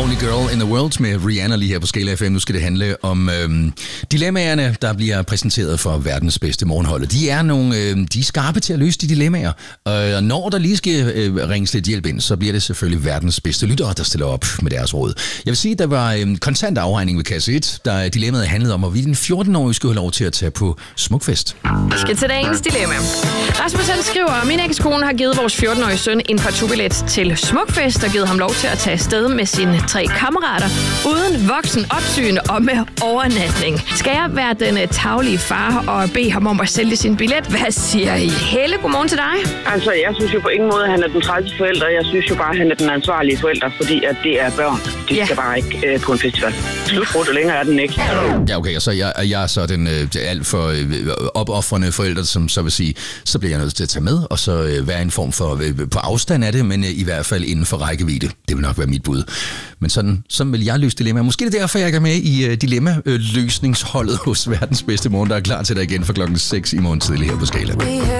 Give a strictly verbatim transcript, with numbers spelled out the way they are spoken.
Only Girl in the World med Rihanna lige her på Skala F M. Nu skal det handle om øhm, dilemmaerne, der bliver præsenteret for verdens bedste morgenholdet. De er nogle, øhm, de er skarpe til at løse de dilemmaer. Og når der lige skal øh, ringes lidt hjælp ind, så bliver det selvfølgelig verdens bedste lyttere, der stiller op med deres råd. Jeg vil sige, at der var øhm, kontant afregning ved kasse et, der dilemmaet handlede om, hvorvidt en fjorten-årig skulle have lov til at tage på smukfest. Vi skal til dagens dilemma. Rasmus han skriver, min ekskone har givet vores fjorten-årige søn en partout-billet til smukfest og givet ham lov til at tage afsted med sine tre kammerater uden voksen opsyn og med overnatning. Skal jeg være den tarvelige far og bede ham om at sælge sin billet? Hvad siger I? Helle, godmorgen til dig. Altså, jeg synes jo på ingen måde, at han er den træls forælder. Jeg synes jo bare, at han er den ansvarlige forælder, fordi at det er børn. De ja. skal bare ikke øh, på en festival. Slutbrudt, og længere er den ikke. Ja, okay, og så jeg, jeg er så den øh, alt for øh, opoffrende forælder, som så vil sige, så bliver jeg nødt til at tage med, og så øh, være en form for øh, på afstand af det, men øh, i hvert fald inden for rækkevidde. Det vil nok være mit bud. Men sådan, sådan vil jeg løse dilemmaer. Måske det er derfor, jeg er med i uh, dilemma-løsningsholdet hos verdens bedste morgen, der er klar til dig igen for klokken seks i morgen tidlig her på Skala.